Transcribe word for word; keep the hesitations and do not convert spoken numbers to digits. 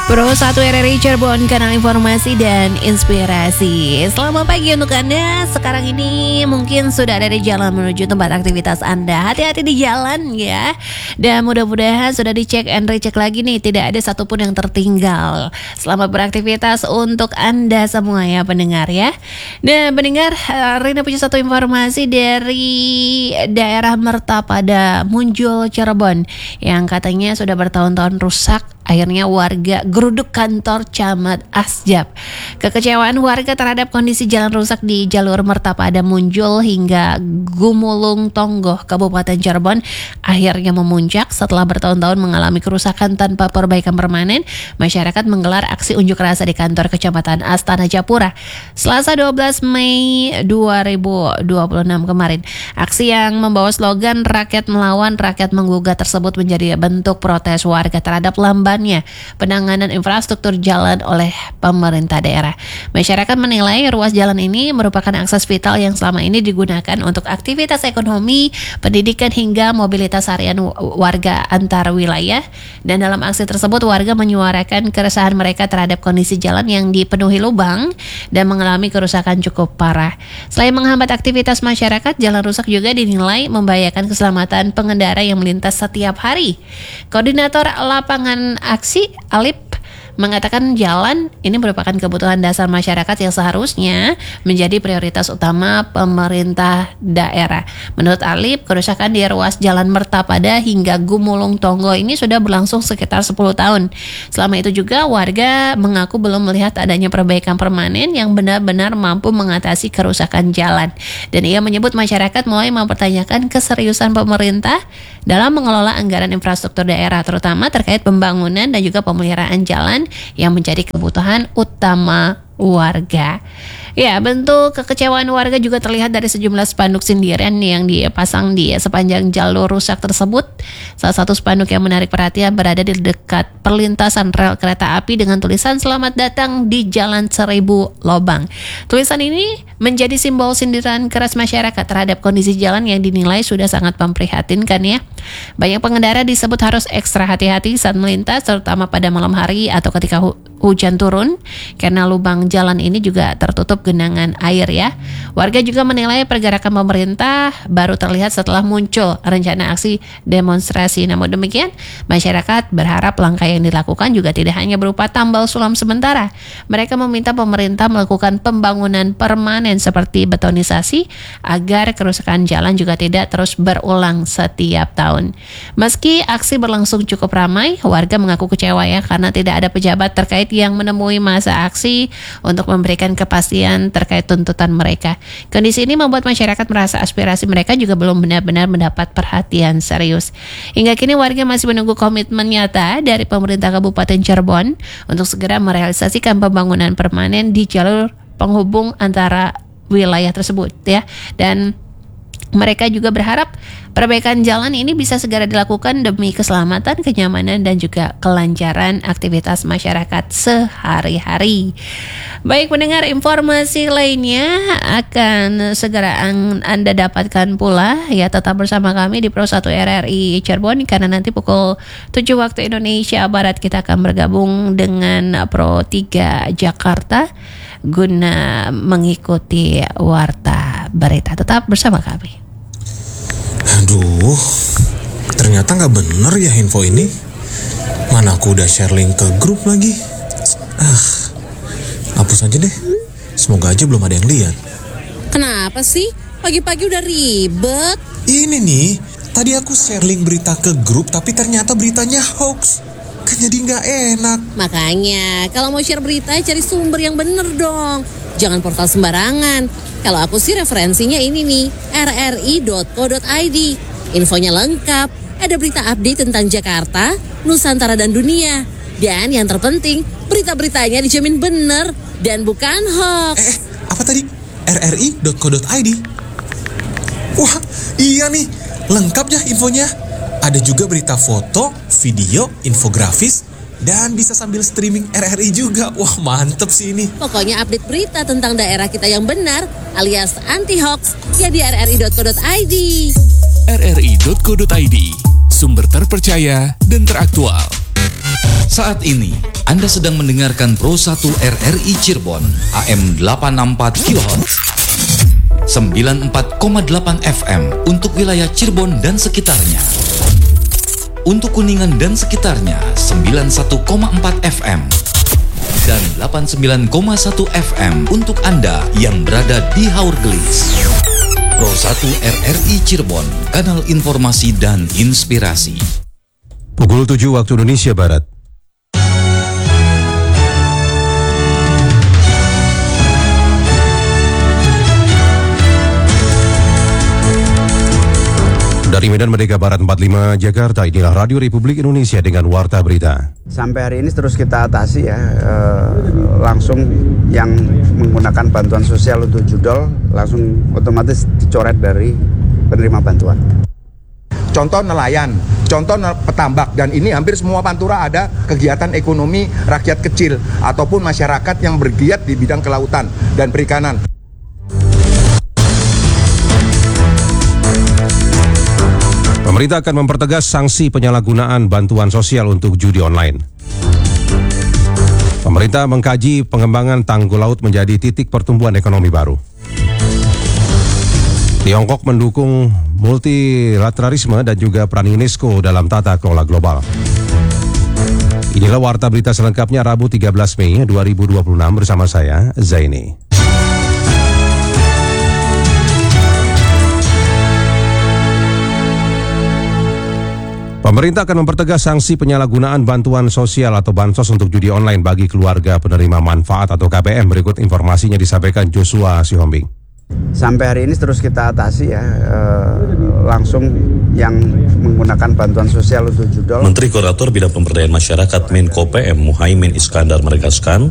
Pro satu R R I Cirebon, kanal informasi dan inspirasi. Selamat pagi untuk Anda. Sekarang ini mungkin sudah ada di jalan menuju tempat aktivitas Anda. Hati-hati di jalan ya. Dan mudah-mudahan sudah dicek and recheck lagi nih, tidak ada satupun yang tertinggal. Selamat beraktivitas untuk Anda semua ya pendengar ya. Nah pendengar, Rina punya satu informasi dari daerah Mertapada Munjul Cirebon yang katanya sudah bertahun-tahun rusak. Akhirnya warga geruduk kantor Camat Asjab. Kekecewaan warga terhadap kondisi jalan rusak di jalur Mertapada Munjul hingga Gumulung Tonggoh, Kabupaten Cirebon akhirnya memuncak setelah bertahun-tahun mengalami kerusakan tanpa perbaikan permanen. Masyarakat menggelar aksi unjuk rasa di kantor Kecamatan Astana Japura Selasa dua belas Mei dua ribu dua puluh enam kemarin. Aksi yang membawa slogan rakyat melawan, rakyat menggugat tersebut menjadi bentuk protes warga terhadap lamban penanganan infrastruktur jalan oleh pemerintah daerah. Masyarakat menilai ruas jalan ini merupakan akses vital yang selama ini digunakan untuk aktivitas ekonomi, pendidikan hingga mobilitas harian warga antar wilayah. Dan dalam aksi tersebut warga menyuarakan keresahan mereka terhadap kondisi jalan yang dipenuhi lubang dan mengalami kerusakan cukup parah. Selain menghambat aktivitas masyarakat, jalan rusak juga dinilai membahayakan keselamatan pengendara yang melintas setiap hari. Koordinator lapangan aksi Alip mengatakan jalan ini merupakan kebutuhan dasar masyarakat yang seharusnya menjadi prioritas utama pemerintah daerah. Menurut Alip, kerusakan di ruas jalan Mertapada hingga Gumulung Tonggoh ini sudah berlangsung sekitar sepuluh tahun. Selama itu juga warga mengaku belum melihat adanya perbaikan permanen yang benar-benar mampu mengatasi kerusakan jalan. Dan ia menyebut masyarakat mulai mempertanyakan keseriusan pemerintah dalam mengelola anggaran infrastruktur daerah, terutama terkait pembangunan dan juga pemeliharaan jalan yang menjadi kebutuhan utama warga. Ya, bentuk kekecewaan warga juga terlihat dari sejumlah spanduk sindiran yang dipasang di sepanjang jalur rusak tersebut. Salah satu spanduk yang menarik perhatian berada di dekat perlintasan rel kereta api dengan tulisan "Selamat datang di Jalan Seribu Lobang". Tulisan ini menjadi simbol sindiran keras masyarakat terhadap kondisi jalan yang dinilai sudah sangat memprihatinkan ya. Banyak pengendara disebut harus ekstra hati-hati saat melintas, terutama pada malam hari atau ketika hu- hujan turun, karena lubang jalan ini juga tertutup genangan air ya. Warga juga menilai pergerakan pemerintah baru terlihat setelah muncul rencana aksi demonstrasi. Namun demikian, masyarakat berharap langkah yang dilakukan juga tidak hanya berupa tambal sulam sementara. Mereka meminta pemerintah melakukan pembangunan permanen seperti betonisasi agar kerusakan jalan juga tidak terus berulang setiap tahun. Meski aksi berlangsung cukup ramai, warga mengaku kecewa ya karena tidak ada pejabat terkait yang menemui masa aksi untuk memberikan kepastian terkait tuntutan mereka. Kondisi ini membuat masyarakat merasa aspirasi mereka juga belum benar-benar mendapat perhatian serius. Hingga kini warga masih menunggu komitmen nyata dari pemerintah Kabupaten Cirebon untuk segera merealisasikan pembangunan permanen di jalur penghubung antara wilayah tersebut ya. Dan mereka juga berharap perbaikan jalan ini bisa segera dilakukan demi keselamatan, kenyamanan, dan juga kelancaran aktivitas masyarakat sehari-hari. Baik pendengar, informasi lainnya akan segera Anda dapatkan pula ya. Tetap bersama kami di Pro satu R R I Cirebon karena nanti pukul tujuh waktu Indonesia Barat kita akan bergabung dengan Pro tiga Jakarta guna mengikuti warta berita. Tetap bersama kami. Aduh, ternyata gak bener ya info ini. Mana aku udah share link ke grup lagi. Ah, hapus aja deh. Semoga aja belum ada yang lihat. Kenapa sih? Pagi-pagi udah ribet. Ini nih, tadi aku share link berita ke grup tapi ternyata beritanya hoax. Kan jadi gak enak. Makanya, kalau mau share berita cari sumber yang bener dong. Jangan portal sembarangan. Kalau aku sih referensinya ini nih, r r i dot co dot i d. Infonya lengkap, ada berita update tentang Jakarta, Nusantara dan dunia. Dan yang terpenting, berita-beritanya dijamin bener dan bukan hoax. Eh, apa tadi? r r i dot co dot i d. Wah, iya nih, lengkap ya infonya. Ada juga berita foto, video, infografis, dan bisa sambil streaming R R I juga. Wah, mantep sih ini. Pokoknya update berita tentang daerah kita yang benar alias anti-hoax ya di r r i dot co dot i d. r r i dot co dot i d, sumber terpercaya dan teraktual. Saat ini, Anda sedang mendengarkan Pro satu R R I Cirebon, A M delapan enam empat kilohertz, sembilan puluh empat koma delapan F M untuk wilayah Cirebon dan sekitarnya. Untuk Kuningan dan sekitarnya, sembilan puluh satu koma empat F M. Dan delapan puluh sembilan koma satu F M untuk Anda yang berada di Haurgelis. Pro satu R R I Cirebon, kanal informasi dan inspirasi. Pukul tujuh waktu Indonesia Barat. Dari Medan Merdeka Barat empat puluh lima Jakarta, inilah Radio Republik Indonesia dengan Warta Berita. Sampai hari ini terus kita atasi ya, eh, langsung yang menggunakan bantuan sosial untuk judol langsung otomatis dicoret dari penerima bantuan. Contoh nelayan, contoh petambak, dan ini hampir semua Pantura ada kegiatan ekonomi rakyat kecil ataupun masyarakat yang bergiat di bidang kelautan dan perikanan. Pemerintah akan mempertegas sanksi penyalahgunaan bantuan sosial untuk judi online. Pemerintah mengkaji pengembangan tanggul laut menjadi titik pertumbuhan ekonomi baru. Tiongkok mendukung multilateralisme dan juga peran UNESCO dalam tata kelola global. Inilah Warta Berita selengkapnya Rabu tiga belas Mei dua ribu dua puluh enam bersama saya, Zaini. Pemerintah akan mempertegas sanksi penyalahgunaan bantuan sosial atau bansos untuk judi online bagi keluarga penerima manfaat atau K P M. Berikut informasinya disampaikan Joshua Sihombing. Sampai hari ini terus kita atasi ya, eh, langsung yang menggunakan bantuan sosial untuk judol. Menteri Koordinator Bidang Pemberdayaan Masyarakat Menko P M Muhaimin Iskandar menegaskan